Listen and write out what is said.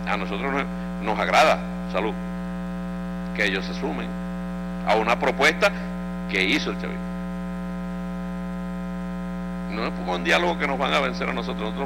a nosotros nos agrada, salud, que ellos se sumen a una propuesta que hizo el chavismo. No es con un diálogo que nos van a vencer a nosotros. Nosotros